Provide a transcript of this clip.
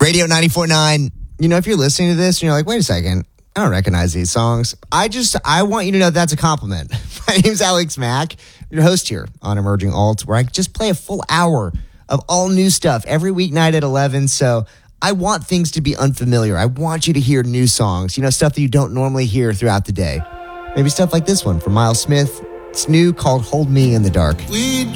Radio 94.9. You know, if you're listening to this and you're like, wait a second, I don't recognize these songs. I want you to know that's a compliment. My name's Alex Mack, your host here on Emerging Alt, where I just play a full hour of all new stuff every weeknight at 11. So I want things to be unfamiliar. I want you to hear new songs, you know, stuff that you don't normally hear throughout the day. Maybe stuff like this one from Miles Smith. It's new, called Hold Me in the Dark. We